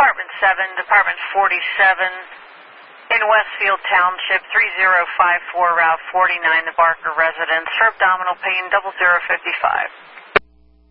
Department 7, Department 47, in Westfield Township, 3054, Route 49, the Barker residence, for abdominal pain, 0055.